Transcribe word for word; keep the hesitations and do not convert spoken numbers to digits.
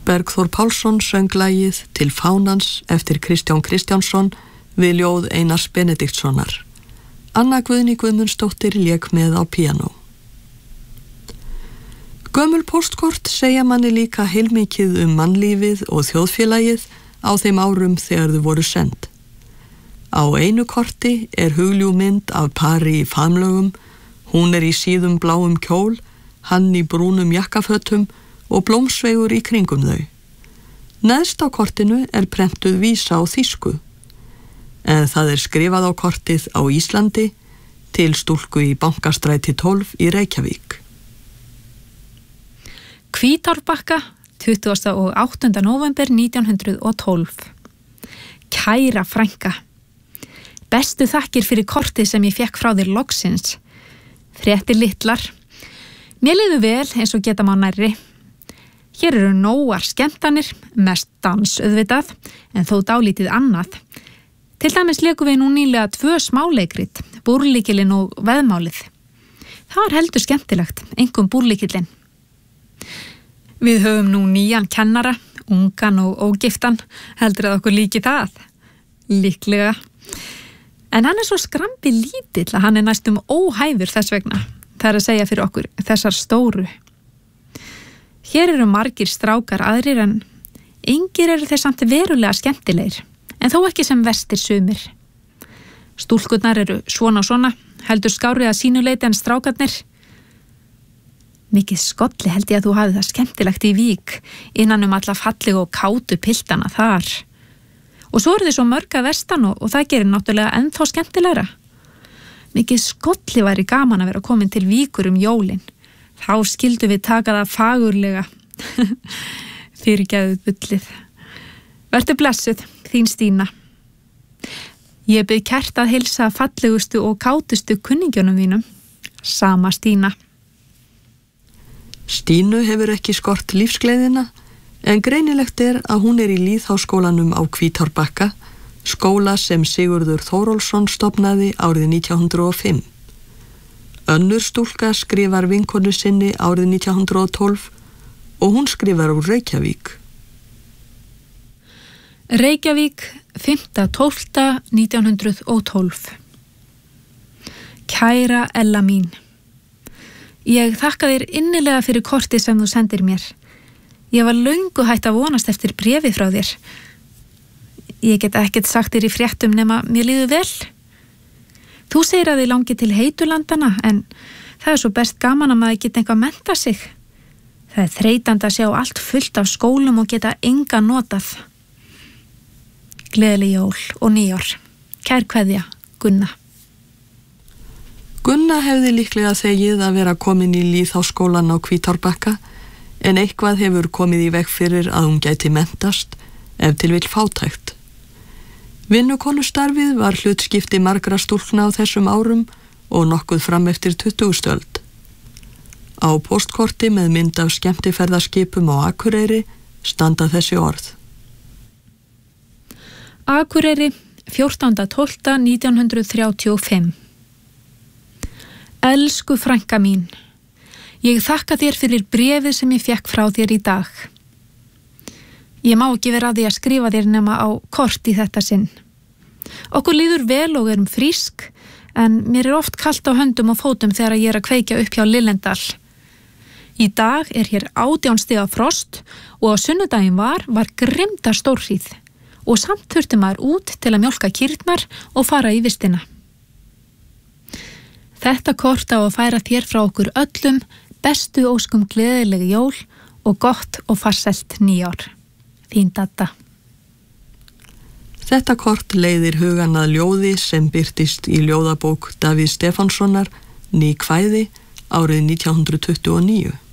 Bergþór Pálsson söng lagið Til fánans eftir Kristján Kristjánsson við ljóð Einars Benediktssonar. Anna Guðný Guðmundsdóttir lék með á píanó. Gömul póstkort segja manni líka heilmikið um mannlífið og þjóðfélagið á þeim árum þegar þau voru send. Á einu korti er hugljúf mynd af pari í faðmlögum, hún er í síðum bláum kjól, hann í brúnum jakkafötum og blómsveigur í kringum þau. Neðst á kortinu er prentuð vísa á þýsku, en það er skrifað á kortið á Íslandi til stúlku í Bankastræti tólf í Reykjavík. Hvítárbakka, tuttugasta og áttunda nóvember nítján hundruð og tólf. Kæra frænka. Bestu þakkir fyrir kortið sem ég fekk frá þér loksins. Fréttir litlar. Mér liðu vel eins og geta má nærri. Hér eru nógar skemmtanir, mest dans auðvitað, en þó dálítið annað. Til dæmis leikum við nú nýlega tvö smáleikrit, búrlíkilinn og veðmálið. Það var heldur skemmtilegt, einkum búrlíkilinn. Við höfum nú nýjan kennara, ungan og ógiftan, heldur að okkur líki það. Líklega. En hann er svo skrambi lítill að hann er næstum óhæfur þess vegna. Það er að segja fyrir okkur þessar stóru. Hér eru margir strákar aðrir en engir eru þeir samt verulega skemmtilegir, en þó ekki sem vestir sumir. Stúlkurnar eru svona og svona, heldur skárið að sínuleiti en strákarnir. Mikið skolli held ég að þú hafið það skemmtilegt í Vík innan um alla falleg og kátu piltana þar. Og svo eru þið svo mörg að vestan og, og það gerir náttúrulega ennþá skemmtilegra. Mikið skolli væri gaman að vera komin til Víkur um jólin. Þá skildu við taka það fagurlega. Fyrirgæðu bullið. Vertu blessuð, þín Stína. Ég bið kært að heilsa fallegustu og kátustu kunningjónum þínum. Sama Stína. Stínu hefur ekki skort lífsgleðina, en greinilegt er að hún er í lýðháskólanum á Hvítárbakka, skóla sem Sigurður Þórólfsson stofnaði árið nítján hundruð og fimm. Önnur stúlka skrifar vinkonu sinni árið nítján hundruð og tólf og hún skrifar úr Reykjavík. Reykjavík, fimmta tólfta nítján hundruð og tólf. Kæra Ella mín. Ég þakka þér innilega fyrir kortið sem þú sendir mér. Ég var löngu hætt að vonast eftir bréfi frá þér. Ég get ekkert sagt þér í fréttum nema mér líður vel. Þú segir að þið langi til heitulandana, en það er svo best gaman að maður geta eitthvað menta sig. Það er þreytandi að sjá allt fullt af skólum og geta enga notað. Gleðileg jól og nýár. Kær kveðja, Gunna. Gunna hefði líklega þegið að vera komin í lýðháskólan á Hvítárbakka, en eitthvað hefur komið í veg fyrir að hún gæti mentast ef til vill fátækt. Vinnukonustarfið var hlutskipti margra stúlkna á þessum árum og nokkuð fram eftir tuttugustu öld. Á póstkorti með mynd af skemmtiferðaskipum á Akureyri standa þessi orð. Akureyri, fjórtánda tólfta nítján hundruð þrjátíu og fimm. Elsku frænka mín, ég þakka þér fyrir bréfið sem ég fekk frá þér í dag. Ég má ekki vera að því að skrifa þér nema á kort í þetta sinn. Okkur líður vel og erum frísk, en mér er oft kalt á höndum og fótum þegar ég er að kveikja upp hjá Lillendal. Í dag er hér átján stiga frost og á sunnudaginn var, var grimda stórhríð og samt þurfti maður út til að mjólka kýrnar og fara í vistina. Þetta kort á að færa þér frá okkur öllum bestu óskum gleðilegi jól og gott og farselt nýjár. Þín Dadda. Þetta kort leiðir hugan að ljóði sem birtist í ljóðabók Davíðs Stefánssonar, Ný kvæði, árið nítján hundruð tuttugu og níu.